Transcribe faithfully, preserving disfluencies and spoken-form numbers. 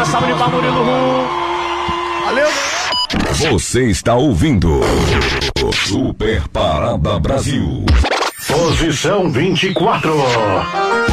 Uma salva de palmas, Murilo. Valeu. Você está ouvindo Super Parada Brasil. Posição vinte e quatro.